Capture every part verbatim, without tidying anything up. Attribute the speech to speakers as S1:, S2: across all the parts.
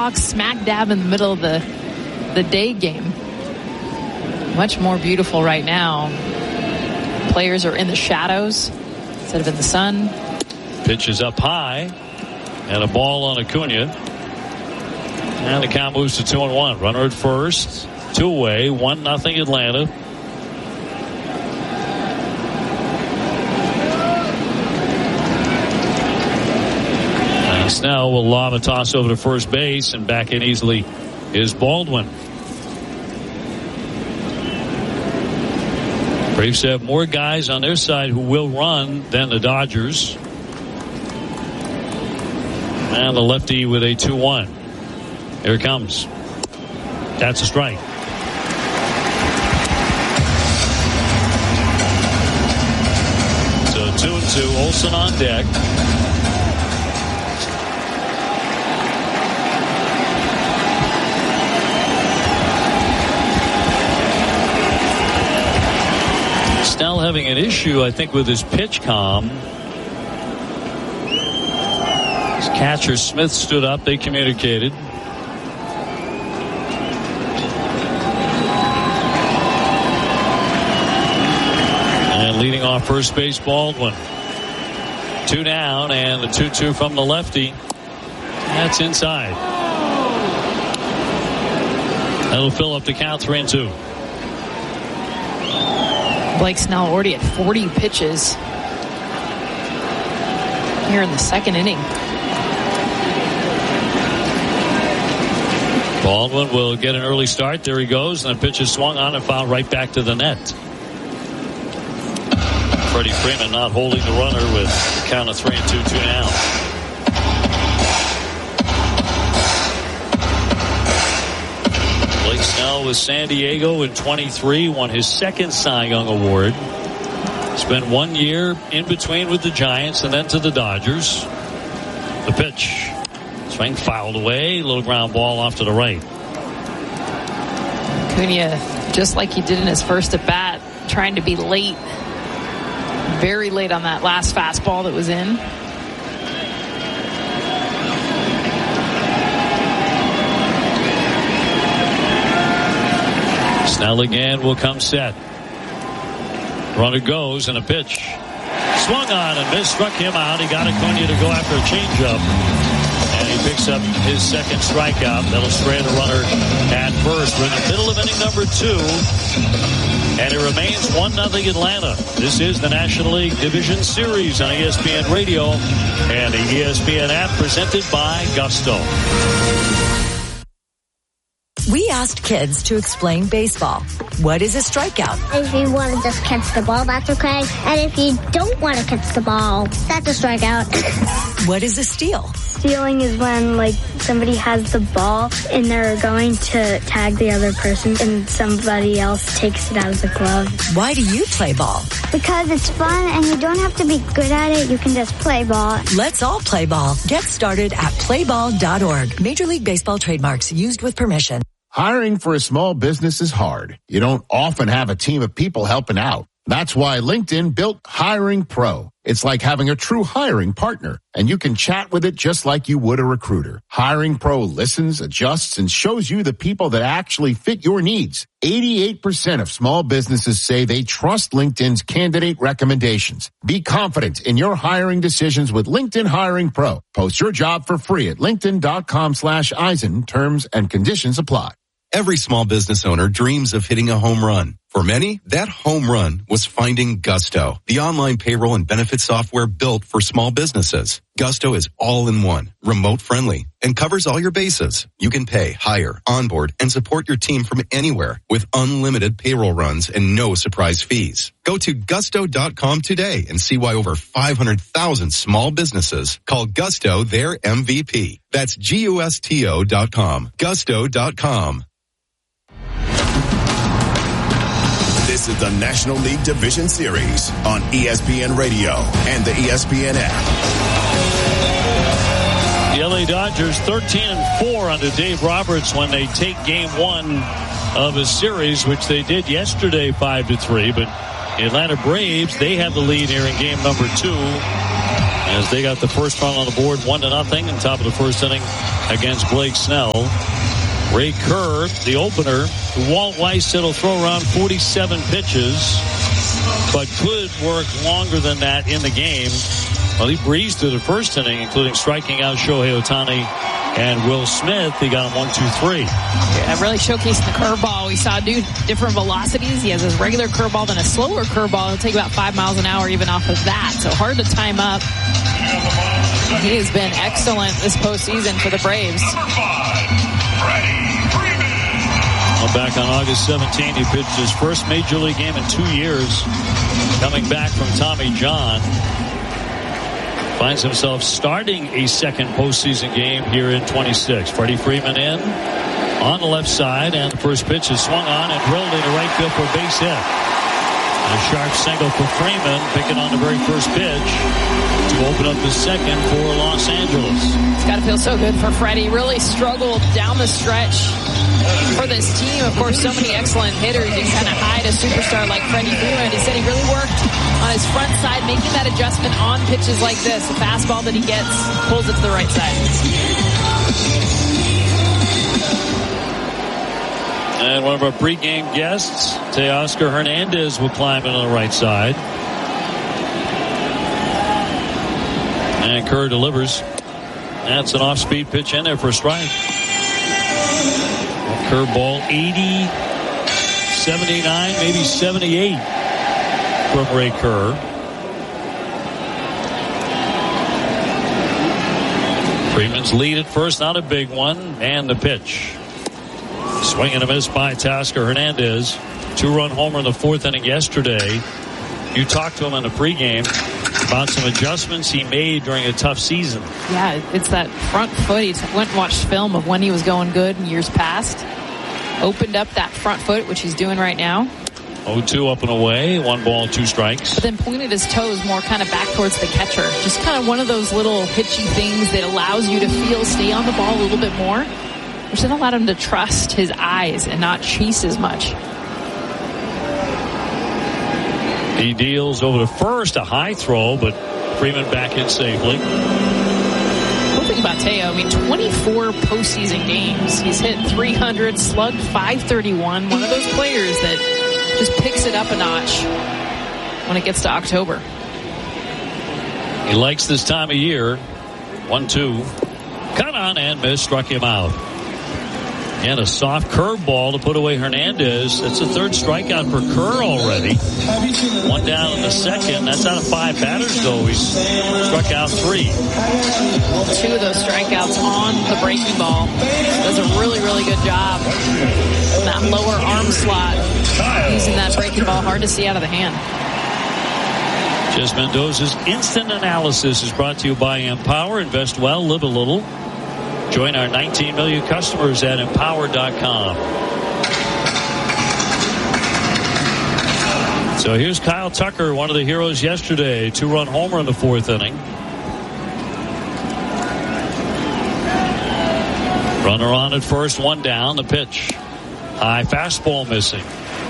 S1: o'clock, smack dab in the middle of the, the day game. Much more beautiful right now. Players are in the shadows instead of in the sun.
S2: Pitch is up high, and a ball on Acuna. And the count moves to two and one. Runner at first, two away, one nothing Atlanta. And Snell will lob a toss over to first base, and back in easily is Baldwin. Braves have more guys on their side who will run than the Dodgers. And the lefty with a two one. Here it comes. That's a strike. So two and two. Olsen on deck. Snell having an issue, I think, with his pitch comm. His catcher Smith stood up. They communicated. And leading off first base, Baldwin. Two down, and the two two from the lefty. That's inside. That'll fill up the count, three and two.
S1: Blake Snell already at forty pitches here in the second inning.
S2: Baldwin will get an early start. There he goes, and the pitch is swung on and fouled right back to the net. Freddie Freeman not holding the runner with a count of three and two, two down. Blake Snell with San Diego in twenty-three, won his second Cy Young Award. Spent one year in between with the Giants and then to the Dodgers. The pitch. Swing fouled away. Little ground ball off to the right.
S1: Acuna, just like he did in his first at bat, trying to be late. Very late on that last fastball that was in.
S2: Snell again will come set. Runner goes, and a pitch. Swung on and missed, struck him out. He got Acuna to go after a changeup. And he picks up his second strikeout. That'll strand a runner at first. We're in the middle of inning number two. And it remains one nothing Atlanta. This is the National League Division Series on E S P N Radio and the E S P N app, presented by Gusto.
S3: We asked kids to explain baseball. What is a strikeout?
S4: If you want to just catch the ball, that's okay. And if you don't want to catch the ball, that's a strikeout.
S3: What is a steal?
S5: Stealing is when, like, somebody has the ball and they're going to tag the other person and somebody else takes it out of the glove.
S3: Why do you play ball?
S4: Because it's fun and you don't have to be good at it. You can just play ball.
S3: Let's all play ball. Get started at play ball dot org. Major League Baseball trademarks used with permission.
S6: Hiring for a small business is hard. You don't often have a team of people helping out. That's why LinkedIn built Hiring Pro. It's like having a true hiring partner, and you can chat with it just like you would a recruiter. Hiring Pro listens, adjusts, and shows you the people that actually fit your needs. eighty-eight percent of small businesses say they trust LinkedIn's candidate recommendations. Be confident in your hiring decisions with LinkedIn Hiring Pro. Post your job for free at linkedin.com slash Eisen. Terms and conditions apply.
S7: Every small business owner dreams of hitting a home run. For many, that home run was finding Gusto, the online payroll and benefit software built for small businesses. Gusto is all-in-one, remote-friendly, and covers all your bases. You can pay, hire, onboard, and support your team from anywhere with unlimited payroll runs and no surprise fees. Go to gusto dot com today and see why over five hundred thousand small businesses call Gusto their M V P. That's G U S T O dot com. gusto dot com.
S8: This is the National League Division Series on E S P N Radio and the E S P N app.
S2: The L A Dodgers thirteen and four under Dave Roberts when they take game one of a series, which they did yesterday five to three. But the Atlanta Braves, they have the lead here in game number two. as they got the first run on the board, one to nothing, in top of the first inning against Blake Snell. Ray Kerr, the opener. Walt Weiss said he'll throw around forty-seven pitches, but could work longer than that in the game. Well, he breezed through the first inning, including striking out Shohei Ohtani and Will Smith. He got him one, two, three.
S1: Yeah, really showcasing the curveball. We saw do different velocities. He has his regular curveball, then a slower curveball. He'll take about five miles an hour even off of that. So hard to time up. He has been excellent this postseason for the Braves.
S2: Well, back on August seventeenth, he pitched his first major league game in two years, coming back from Tommy John. Finds himself starting a second postseason game here in twenty-six. Freddie Freeman in on the left side, and the first pitch is swung on and drilled into right field for a base hit. A sharp single for Freeman, picking on the very first pitch to open up the second for Los Angeles.
S1: It's got to feel so good for Freddie. Really struggled down the stretch for this team. Of course, so many excellent hitters. You kind of hide a superstar like Freddie Freeman. He said he really worked on his front side, making that adjustment on pitches like this. The fastball that he gets, pulls it to the right side.
S2: And one of our pregame guests, Teoscar Hernandez, will climb in on the right side. And Kerr delivers. That's an off-speed pitch in there for a strike. Curveball eighty, seventy-nine, maybe seventy-eight from Ray Kerr. Freeman's lead at first, not a big one, and the pitch. Swing and a miss by Teoscar Hernandez. Two-run homer in the fourth inning yesterday. You talked to him in the pregame about some adjustments he made during a tough season.
S1: Yeah, it's that front foot. He went and watched film of when he was going good in years past. Opened up that front foot, which he's doing right now.
S2: oh two up and away. One ball, two strikes.
S1: But then pointed his toes more kind of back towards the catcher. Just kind of one of those little hitchy things that allows you to feel, stay on the ball a little bit more. Which then allowed him to trust his eyes and not chase as much.
S2: He deals over to first, a high throw, but Freeman back in safely.
S1: One thing about Teo, I mean, twenty-four postseason games. He's hit three hundred, slugged five thirty-one. One of those players that just picks it up a notch when it gets to October.
S2: He likes this time of year. one two. Cut on and miss, struck him out. And a soft curveball to put away Hernandez. That's the third strikeout for Kerr already. One down in the second. That's out of five batters, though. He's struck out three.
S1: Two of those strikeouts on the breaking ball. Does a really, really good job in that lower arm slot. Using that breaking ball, hard to see out of the hand.
S2: Jess Mendoza's Instant Analysis is brought to you by Empower. Invest well, live a little. Join our nineteen million customers at empower dot com. So here's Kyle Tucker, one of the heroes yesterday. Two-run homer in the fourth inning. Runner on at first, one down. The pitch. High fastball missing.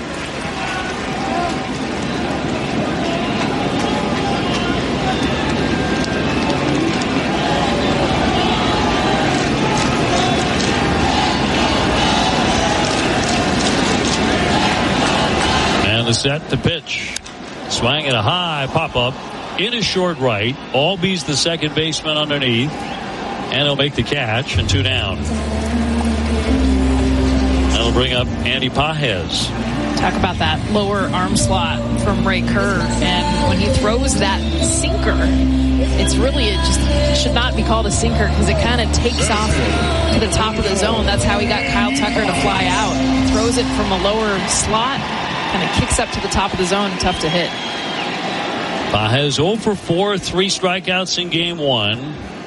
S2: Set the pitch. Swing at a high pop-up in a short right. Albies the second baseman underneath. And he'll make the catch, and two down. That'll bring up Andy Pages.
S1: Talk about that lower arm slot from Ray Kerr. And when he throws that sinker, it's really, it just it should not be called a sinker because it kind of takes off to the top of the zone. That's how he got Kyle Tucker to fly out. Throws it from a lower slot. Kind of kicks up to the top of the zone, tough to hit.
S2: Pages oh for four, three strikeouts in game one.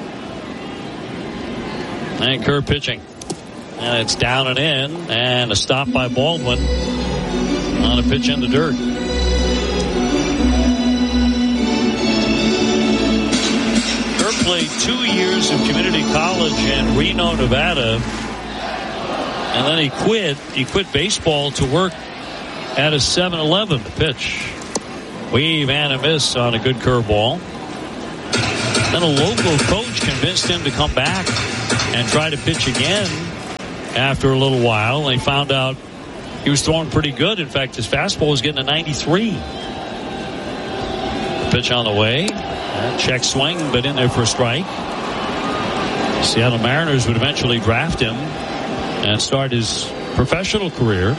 S2: And Kerr pitching. And it's down and in, and a stop by Baldwin on a pitch in the dirt. Kerr played two years of community college in Reno, Nevada. And then he quit. He quit baseball to work at a seven eleven. The pitch. Weave and a miss on a good curveball. Then a local coach convinced him to come back and try to pitch again after a little while. They found out he was throwing pretty good. In fact, his fastball was getting a ninety-three. Pitch on the way. Check swing, but in there for a strike. Seattle Mariners would eventually draft him and start his professional career.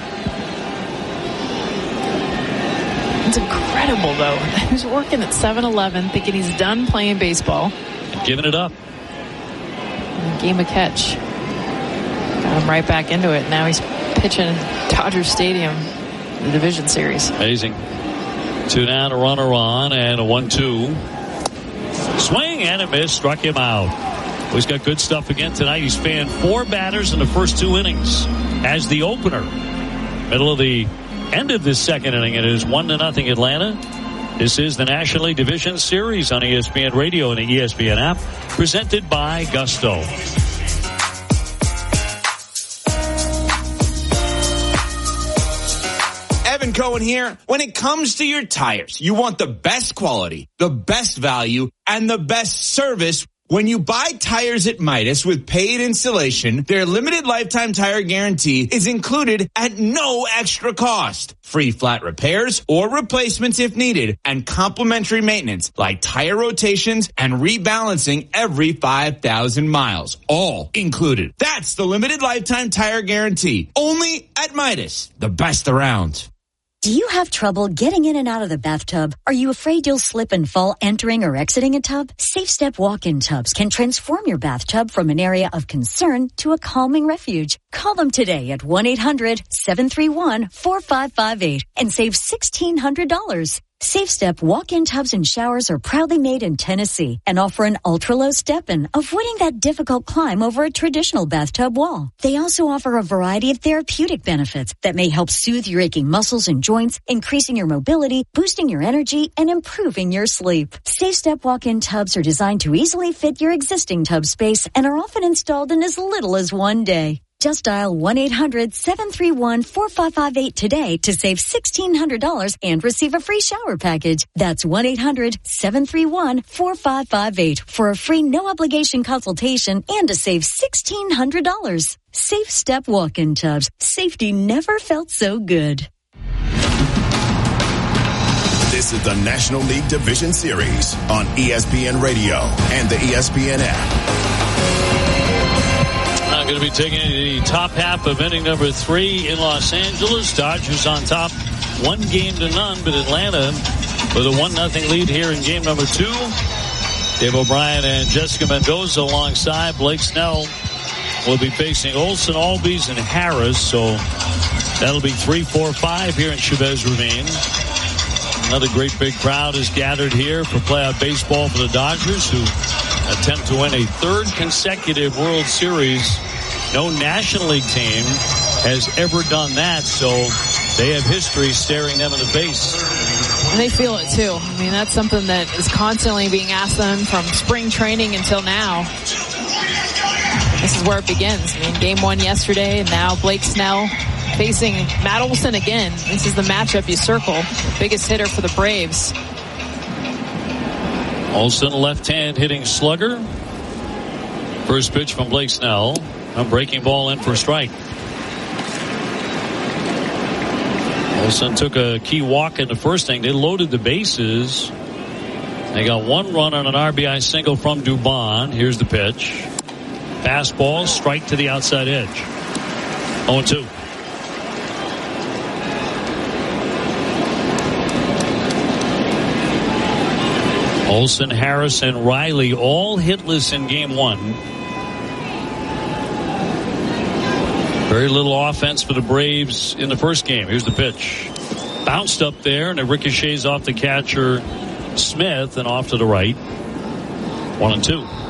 S1: It's incredible, though. He was working at seven eleven thinking he's done playing baseball.
S2: And giving it up.
S1: And game a catch. Got him right back into it. Now he's pitching at Dodger Stadium, the division series.
S2: Amazing. Two down, a runner on, and a one two. Swing and a miss, struck him out. Well, he's got good stuff again tonight. He's fanned four batters in the first two innings as the opener. Middle of the end of this second inning, it is one to nothing Atlanta. This is the National League Division Series on E S P N Radio and the E S P N app, presented by Gusto.
S9: Evan Cohen here. When it comes to your tires, you want the best quality, the best value, and the best service. When you buy tires at Midas with paid installation, their limited lifetime tire guarantee is included at no extra cost. Free flat repairs or replacements if needed, and complimentary maintenance like tire rotations and rebalancing every five thousand miles. All included. That's the limited lifetime tire guarantee. Only at Midas, the best around.
S3: Do you have trouble getting in and out of the bathtub? Are you afraid you'll slip and fall entering or exiting a tub? Safe Step walk-in tubs can transform your bathtub from an area of concern to a calming refuge. Call them today at one eight hundred seven three one four five five eight and save sixteen hundred dollars. Safe Step walk-in tubs and showers are proudly made in Tennessee and offer an ultra-low step-in, avoiding that difficult climb over a traditional bathtub wall. They also offer a variety of therapeutic benefits that may help soothe your aching muscles and joints, increasing your mobility, boosting your energy, and improving your sleep. Safe Step walk-in tubs are designed to easily fit your existing tub space and are often installed in as little as one day. Just dial one eight hundred seven three one four five five eight today to save sixteen hundred dollars and receive a free shower package. That's one eight hundred seven three one four five five eight for a free no-obligation consultation and to save sixteen hundred dollars. Safe Step walk-in tubs. Safety never felt so good.
S8: This is the National League Division Series on E S P N Radio and the E S P N app.
S2: Going to be taking the top half of inning number three in Los Angeles. Dodgers on top, one game to none, but Atlanta with a one nothing lead here in game number two. Dave O'Brien and Jessica Mendoza alongside. Blake Snell will be facing Olsen, Albies, and Harris. So that'll be three, four, five here in Chavez Ravine. Another great big crowd is gathered here for playoff baseball for the Dodgers, who attempt to win a third consecutive World Series. No National League team has ever done that, so they have history staring them in the face.
S1: And they feel it, too. I mean, that's something that is constantly being asked them from spring training until now. This is where it begins. I mean, game one yesterday, and now Blake Snell facing Matt Olson again. This is the matchup you circle. The biggest hitter for the Braves.
S2: Olson, left-hand hitting slugger. First pitch from Blake Snell. A breaking ball in for a strike. Olson took a key walk in the first inning. They loaded the bases. They got one run on an R B I single from Dubon. Here's the pitch. Fastball, strike to the outside edge. oh two. Olsen, Harris, and Riley all hitless in game one. Very little offense for the Braves in the first game. Here's the pitch. Bounced up there, and it ricochets off the catcher, Smith, and off to the right. One and two.